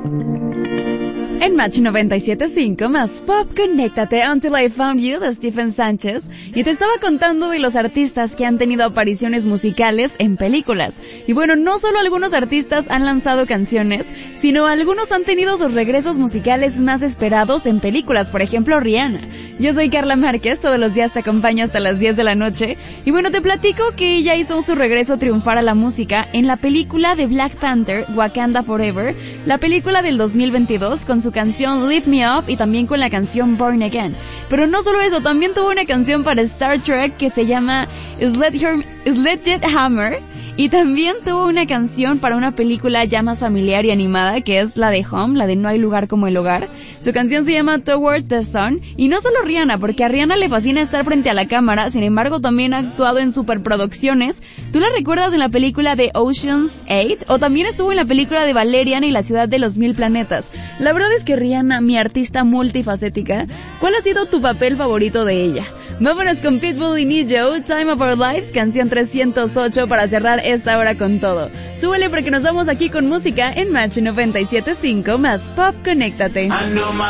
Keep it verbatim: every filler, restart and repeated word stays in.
En Match noventa y siete punto cinco más Pop, conéctate Until I Found You de Stephen Sánchez, y te estaba contando de los artistas que han tenido apariciones musicales en películas. Y bueno, no solo algunos artistas han lanzado canciones, sino algunos han tenido sus regresos musicales más esperados en películas, por ejemplo Rihanna. Yo soy Carla Márquez, todos los días te acompaño hasta las diez de la noche, y bueno, te platico que ella hizo su regreso triunfal a la música en la película de Black Panther, Wakanda Forever, la película del dos mil veintidós, con su canción Lift Me Up y también con la canción Born Again. Pero no solo eso, también tuvo una canción para Star Trek que se llama Sledgehammer, y también tuvo una canción para una película ya más familiar y animada, que es la de Home, la de No hay lugar como el hogar. Su canción se llama Towards the Sun, y no solo Rihanna, porque a Rihanna le fascina estar frente a la cámara, sin embargo también ha actuado en superproducciones. ¿Tú la recuerdas en la película de Ocean's Eight? O también estuvo en la película de Valerian y la ciudad de los mil planetas. La verdad es que Rihanna, mi artista multifacética, ¿cuál ha sido tu papel favorito de ella? Vámonos con Pitbull y Nijo, Time of Our Lives, canción trescientos ocho, para cerrar esta hora con todo. Súbele porque nos vamos aquí con música en Match noventa y siete punto cinco más Pop, conéctate.